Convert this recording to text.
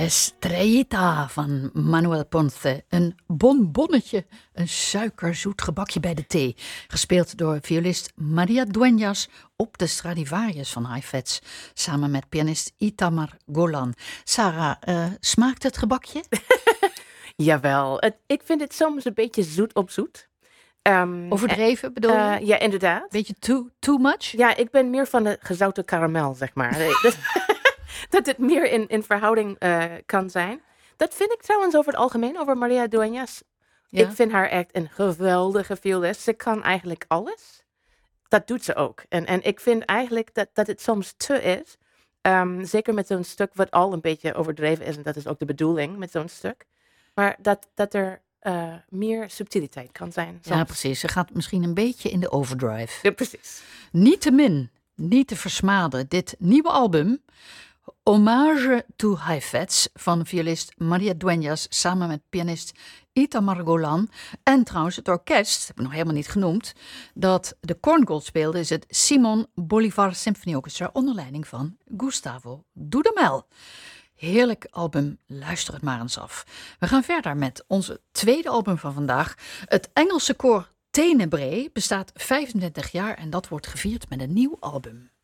Estrellita van Manuel Ponce. Een bonbonnetje, een suikerzoet gebakje bij de thee. Gespeeld door violist Maria Dueñas op de Stradivarius van Heifetz. Samen met pianist Itamar Golan. Sarah, smaakt het gebakje? Jawel, ik vind het soms een beetje zoet op zoet. Overdreven bedoel je? Ja, inderdaad. Beetje too much? Ja, ik ben meer van de gezouten karamel, zeg maar. Dat het meer in verhouding kan zijn. Dat vind ik trouwens over het algemeen, over Maria Dueñas. Ja? Ik vind haar echt een geweldige violist. Ze kan eigenlijk alles. Dat doet ze ook. En ik vind eigenlijk dat het soms te is. Zeker met zo'n stuk wat al een beetje overdreven is. En dat is ook de bedoeling met zo'n stuk. Maar dat er meer subtiliteit kan zijn. Soms. Ja, precies. Ze gaat misschien een beetje in de overdrive. Ja, precies. Niettemin, niet te versmaden, dit nieuwe album, Hommage to Heifetz, van violist Maria Dueñas samen met pianist Itamar Golan. En trouwens het orkest, dat heb ik nog helemaal niet genoemd, dat de Korngold speelde, is het Simon Bolivar Symphony Orchestra onder leiding van Gustavo Dudamel. Heerlijk album, luister het maar eens af. We gaan verder met onze tweede album van vandaag. Het Engelse koor Tenebrae bestaat 25 jaar en dat wordt gevierd met een nieuw album.